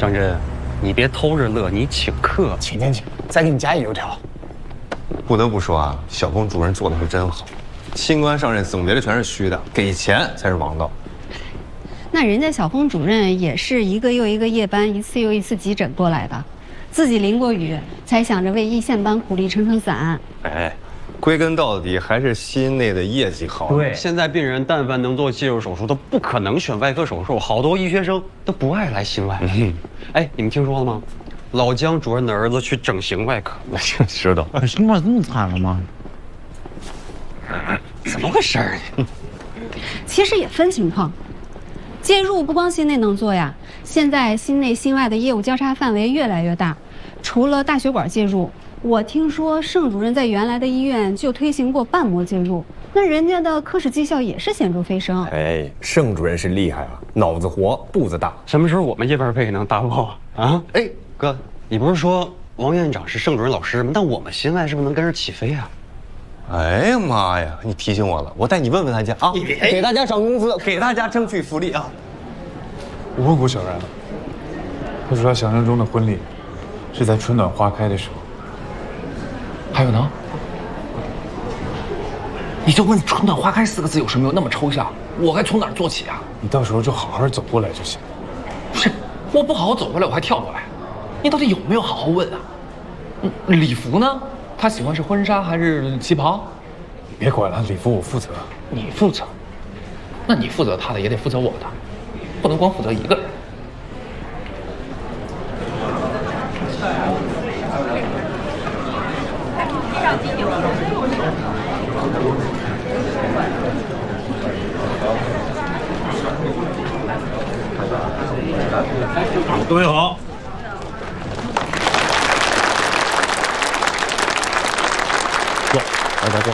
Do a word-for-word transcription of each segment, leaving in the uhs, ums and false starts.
张真，你别偷着乐，你请客。 请请请，再给你加一油条。 不得不说啊，小峰主任做的是真好。新官上任，总结的全是虚的，给钱才是王道。 那人家小峰主任也是一个又一个夜班，一次又一次急诊过来的，自己淋过雨，才想着为一线班苦力撑撑伞。 哎。 归根到底还是心内的业绩好。 对，现在病人但凡能做介入手术，都不可能选外科手术。好多医学生都不爱来心外。嗯、哎，你们听说了吗？老姜主任的儿子去整形外科。 知道。 心外这么惨了吗？ 怎么回事儿？ 其实也分情况，介入不光心内能做呀，现在心内心外的业务交叉范围越来越大，除了大血管介入。 我听说盛主任在原来的医院就推行过瓣膜介入，那人家的科室绩效也是显著飞升。 哎，盛主任是厉害啊，脑子活，步子大。 什么时候我们夜班费能 double 啊？啊？哎，哥，你不是说王院长是盛主任老师吗？那我们心外是不是能跟着起飞啊？ 哎呀妈呀！你提醒我了，我带你问问他去啊，给大家涨工资，给大家争取福利啊。 我问过小然了，他说他想象中的婚礼是在春暖花开的时候。 还有呢？你就问“春暖花开”四个字有什么用？那么抽象，我该从哪儿做起啊？ 你到时候就好好走过来就行。 不是，我不好好走过来，我还跳过来，你到底有没有好好问啊？嗯，礼服呢？他喜欢是婚纱还是旗袍？ 你别管了，礼服我负责。 你负责？那你负责他的，也得负责我的，不能光负责一个人。 各位好，坐，大家坐。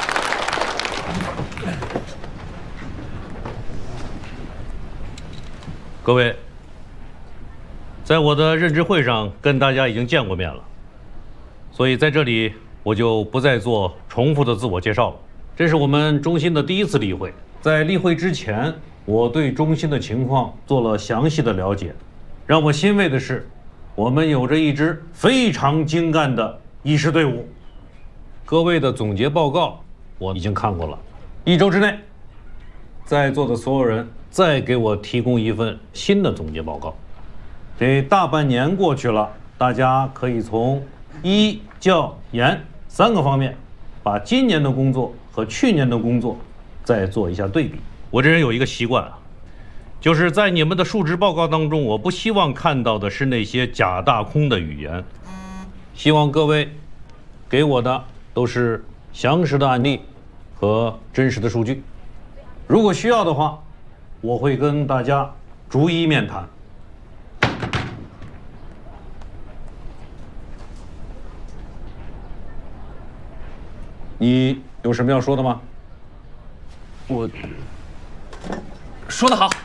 各位，在我的任职会上跟大家已经见过面了，所以在这里我就不再做重复的自我介绍了。这是我们中心的第一次例会，在例会之前，我对中心的情况做了详细的了解。 让我欣慰的是，我们有着一支非常精干的医师队伍。各位的总结报告我已经看过了，一周之内，在座的所有人再给我提供一份新的总结报告。这大半年过去了，大家可以从医教研三个方面，把今年的工作和去年的工作再做一下对比。我这人有一个习惯啊。 就是在你们的述职报告当中，我不希望看到的是那些假大空的语言，希望各位给我的都是详实的案例和真实的数据。如果需要的话，我会跟大家逐一面谈。你有什么要说的吗？ 我说得好。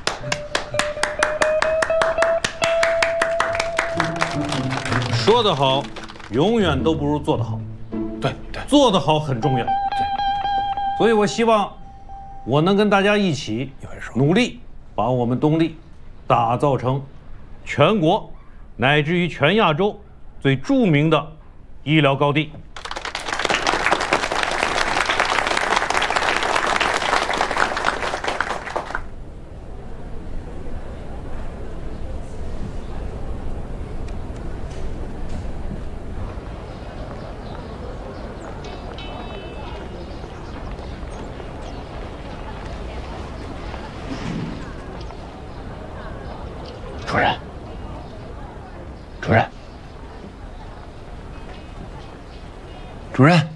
说得好，永远都不如做得好。 对对， 做得好很重要。对，所以我希望我能跟大家一起努力，把我们东丽打造成全国乃至于全亚洲最著名的医疗高地。 主任，主任，主任。